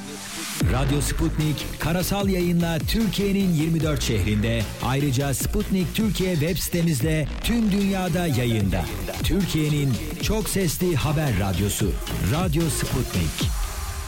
Radyo Sputnik karasal yayınla Türkiye'nin 24 şehrinde, ayrıca Sputnik Türkiye web sitemizde tüm dünyada yayında. Türkiye'nin çok sesli haber radyosu Radyo Sputnik.